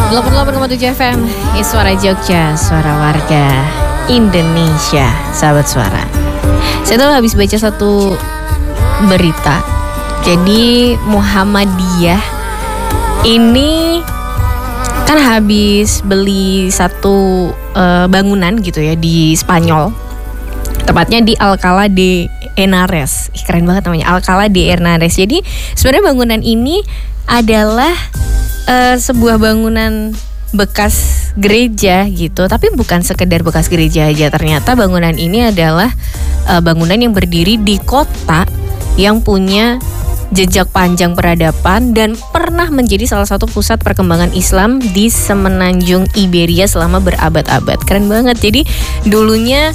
88,7 FM Suara Jogja, suara warga Indonesia, sahabat suara. Saya tuh habis baca satu berita. Jadi Muhammadiyah ini kan habis beli satu bangunan gitu ya di Spanyol. Tepatnya di Alcalá de Henares. Keren banget namanya, Alcalá de Henares. Jadi sebenarnya bangunan ini adalah sebuah bangunan bekas gereja gitu, tapi bukan sekedar bekas gereja aja. Ternyata bangunan ini adalah bangunan yang berdiri di kota yang punya jejak panjang peradaban dan pernah menjadi salah satu pusat perkembangan Islam di semenanjung Iberia selama berabad-abad. Keren banget. Jadi dulunya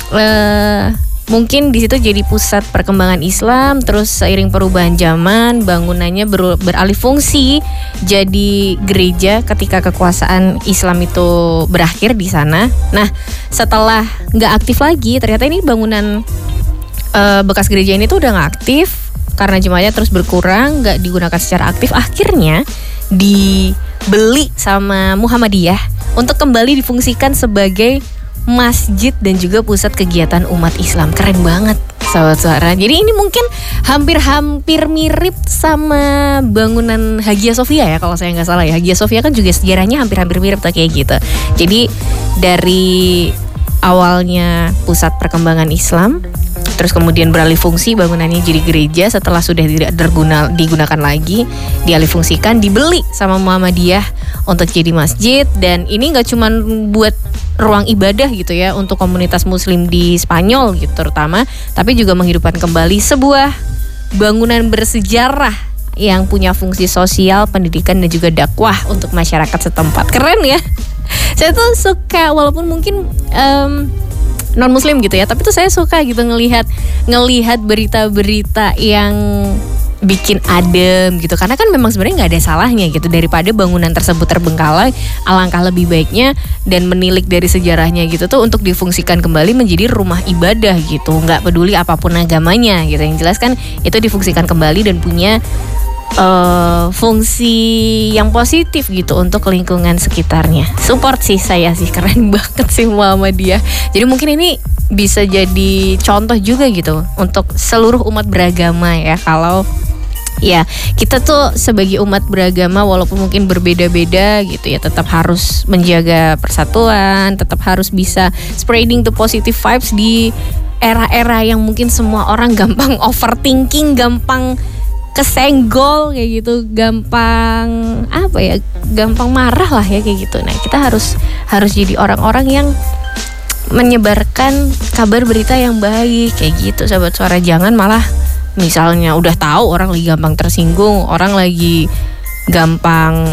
mungkin di situ jadi pusat perkembangan Islam, terus seiring perubahan zaman bangunannya beralih fungsi jadi gereja ketika kekuasaan Islam itu berakhir di sana. Nah, setelah nggak aktif lagi, ternyata ini bangunan bekas gereja ini tuh udah nggak aktif karena jemaahnya terus berkurang, nggak digunakan secara aktif. Akhirnya dibeli sama Muhammadiyah untuk kembali difungsikan sebagai masjid dan juga pusat kegiatan umat Islam. Keren banget, sahabat suara. Jadi ini mungkin hampir mirip sama bangunan Hagia Sophia ya, kalau saya nggak salah ya. Hagia Sophia kan juga sejarahnya hampir mirip kayak gitu. Jadi dari awalnya pusat perkembangan Islam, terus kemudian beralih fungsi, bangunannya jadi gereja. Setelah sudah tidak digunakan lagi, dialih fungsikan, dibeli sama Muhammadiyah untuk jadi masjid. Dan ini nggak cuma buat ruang ibadah gitu ya untuk komunitas muslim di Spanyol gitu terutama, tapi juga menghidupkan kembali sebuah bangunan bersejarah yang punya fungsi sosial, pendidikan dan juga dakwah untuk masyarakat setempat. Keren ya. Saya tuh suka, walaupun mungkin non muslim gitu ya, tapi tuh saya suka gitu ngelihat berita-berita yang bikin adem gitu, karena kan memang sebenarnya nggak ada salahnya gitu. Daripada bangunan tersebut terbengkalai, alangkah lebih baiknya dan menilik dari sejarahnya gitu tuh untuk difungsikan kembali menjadi rumah ibadah gitu, nggak peduli apapun agamanya gitu. Yang jelas kan itu difungsikan kembali dan punya fungsi yang positif gitu untuk lingkungan sekitarnya. Support sih saya sih, keren banget sih Muhammadiyah. Jadi mungkin ini bisa jadi contoh juga gitu untuk seluruh umat beragama ya. Kalau ya kita tuh sebagai umat beragama walaupun mungkin berbeda-beda gitu ya, tetap harus menjaga persatuan, tetap harus bisa spreading the positive vibes di era-era yang mungkin semua orang gampang overthinking, gampang kesenggol kayak gitu, gampang marah lah ya kayak gitu. Nah, kita harus jadi orang-orang yang menyebarkan kabar berita yang baik kayak gitu, sahabat suara. Jangan malah misalnya udah tahu orang lagi gampang tersinggung, orang lagi gampang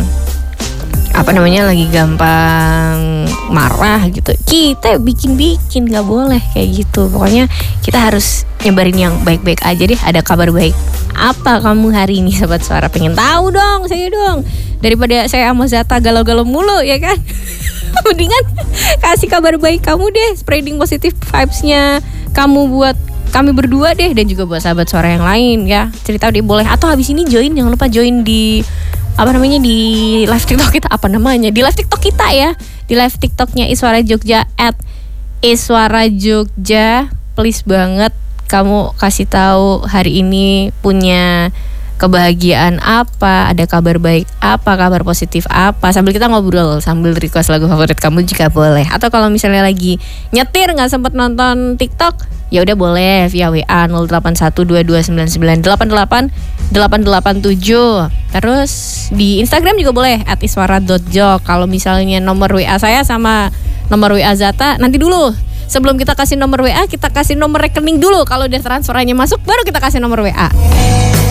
marah gitu, kita bikin nggak boleh kayak gitu. Pokoknya kita harus nyebarin yang baik-baik aja deh. Ada kabar baik apa kamu hari ini, sahabat suara? Pengen tahu dong, saya dong, daripada saya sama Zata galau-galau mulu ya kan. Mendingan kasih kabar baik kamu deh, spreading positive vibes-nya kamu buat kami berdua deh, dan juga buat sahabat suara yang lain ya. Cerita deh boleh, atau habis ini jangan lupa join di di live TikTok kita, di live TikTok kita ya, di live TikToknya Iswara Jogja @iswarajogja. Please banget kamu kasih tahu hari ini punya kebahagiaan apa, ada kabar baik apa, kabar positif apa, sambil kita ngobrol, sambil request lagu favorit kamu juga boleh. Atau kalau misalnya lagi nyetir nggak sempat nonton TikTok, ya udah boleh via WA 081229988887. Terus di Instagram juga boleh @iswara.jog. Kalau misalnya nomor WA saya sama nomor WA Zata, nanti dulu sebelum kita kasih nomor WA, kita kasih nomor rekening dulu. Kalau udah transferannya masuk, baru kita kasih nomor WA.